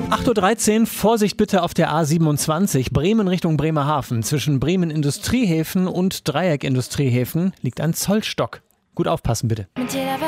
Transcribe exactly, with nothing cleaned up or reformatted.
acht Uhr dreizehn, Vorsicht bitte auf der A siebenundzwanzig, Bremen Richtung Bremerhaven. Zwischen Bremen Industriehäfen und Dreieck Industriehäfen liegt ein Zollstock. Gut aufpassen bitte.